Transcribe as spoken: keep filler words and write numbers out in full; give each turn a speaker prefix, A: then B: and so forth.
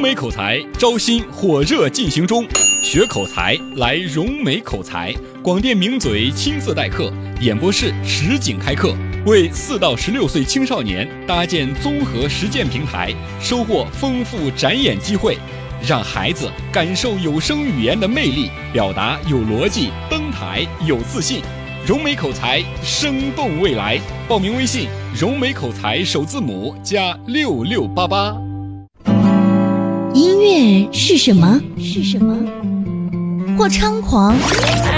A: 美口才招新火热进行中，学口才来融美口才，广电名嘴亲自代课，演播室实景开课，为四到十六岁青少年搭建综合实践平台，收获丰富展演机会，让孩子感受有声语言的魅力，表达有逻辑，登台有自信。融美口才，生动未来。报名微信：融美口才首字母加六六八八。
B: 音乐是什么？是什么？或猖狂，